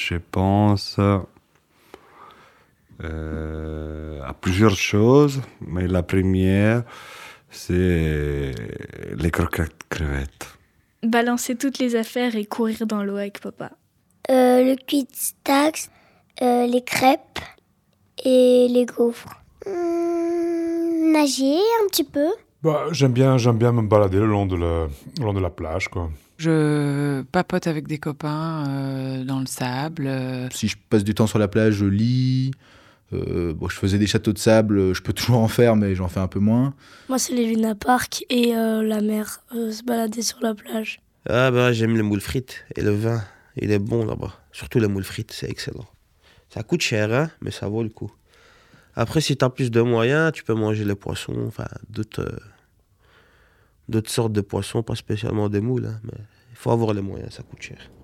Je pense à plusieurs choses, mais la première, c'est les croquettes crevettes. Balancer toutes les affaires et courir dans l'eau avec papa. Le Cuit-Stax, les crêpes et les gaufres. Nager un petit peu. J'aime bien me balader le long de la plage, quoi. Je papote avec des copains dans le sable. Si je passe du temps sur la plage, je lis. Je faisais des châteaux de sable, je peux toujours en faire, mais j'en fais un peu moins. Moi, c'est les Luna Park et la mer, se balader sur la plage. J'aime les moules frites et le vin. Il est bon là-bas. Surtout les moules frites, c'est excellent. Ça coûte cher, hein, mais ça vaut le coup. Après, si tu as plus de moyens, tu peux manger les poissons, enfin, d'autres sortes de poissons, pas spécialement des moules, hein, mais il faut avoir les moyens, ça coûte cher.